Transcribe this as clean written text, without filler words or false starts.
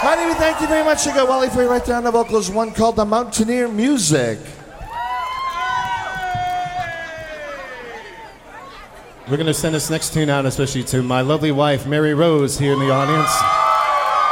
Heidi, we thank you very much. You got Wally Free right there on the vocals, one called The Mountaineer Music. We're going to send this next tune out, especially to my lovely wife, Mary Rose, here in the audience.